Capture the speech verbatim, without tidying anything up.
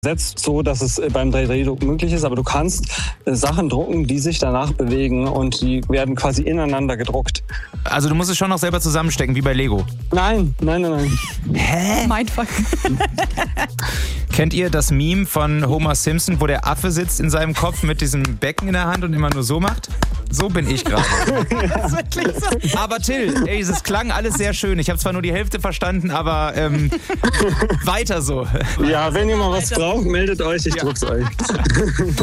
Setzt so, dass es beim drei D Druck möglich ist, aber du kannst Sachen drucken, die sich danach bewegen und die werden quasi ineinander gedruckt. Also du musst es schon noch selber zusammenstecken, wie bei Lego? Nein, nein, nein, nein. Hä? Mindfuck. Kennt ihr das Meme von Homer Simpson, wo der Affe sitzt in seinem Kopf mit diesem Becken in der Hand und immer nur so macht? So bin ich gerade. Das ist wirklich so. Aber Till, ey, es klang alles sehr schön. Ich habe zwar nur die Hälfte verstanden, aber ähm, weiter so. Ja, wenn ihr mal was braucht, meldet euch, ich Ja. druck's euch.